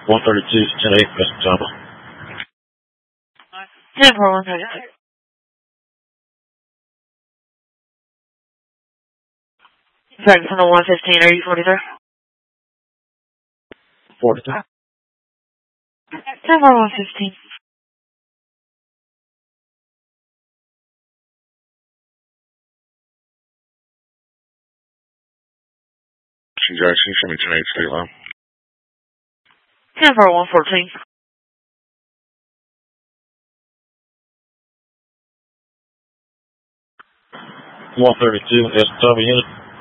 132, 10-8, Mr. Tampa. 10-4, 132. Sorry, from the 115, are you 43? 43. 10-4, 115. Jackson, show me 10-8, state line. 10-4, 114. 132, SW unit.